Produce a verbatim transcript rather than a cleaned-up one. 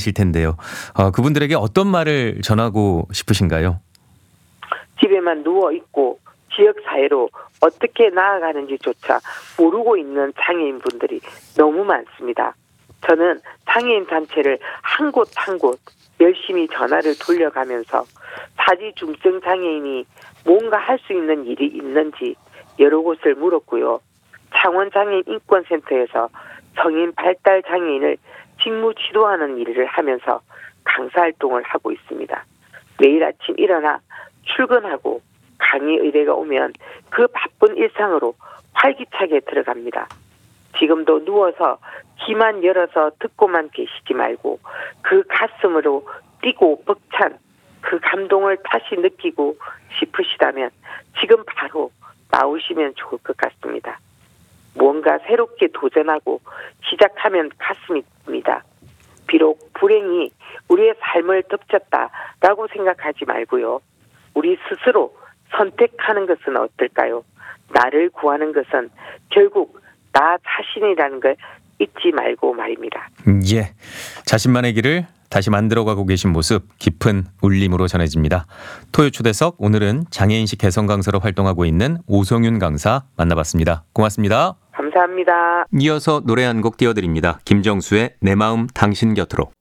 계실 텐데요. 어, 그분들에게 어떤 말을 전하고 싶으신가요? 집에만 누워있고 지역사회로 어떻게 나아가는지조차 모르고 있는 장애인분들이 너무 많습니다. 저는 장애인 단체를 한 곳 한 곳 열심히 전화를 돌려가면서 사지중증 장애인이 뭔가 할 수 있는 일이 있는지 여러 곳을 물었고요. 창원장애인 인권센터에서 성인 발달 장애인을 직무 지도하는 일을 하면서 강사활동을 하고 있습니다. 매일 아침 일어나 출근하고 강의 의뢰가 오면 그 바쁜 일상으로 활기차게 들어갑니다. 지금도 누워서 귀만 열어서 듣고만 계시지 말고 그 가슴으로 뛰고 벅찬 그 감동을 다시 느끼고 싶으시다면 지금 바로 나오시면 좋을 것 같습니다. 무언가 새롭게 도전하고 시작하면 가슴이 듭니다. 비록 불행이 우리의 삶을 덮쳤다라고 생각하지 말고요. 우리 스스로 선택하는 것은 어떨까요? 나를 구하는 것은 결국 나 자신이라는 걸 잊지 말고 말입니다. 예, 자신만의 길을 다시 만들어가고 계신 모습 깊은 울림으로 전해집니다. 토요 초대석, 오늘은 장애인식 개선 강사로 활동하고 있는 오성윤 강사 만나봤습니다. 고맙습니다. 감사합니다. 이어서 노래 한 곡 띄워드립니다. 김정수의 내 마음 당신 곁으로.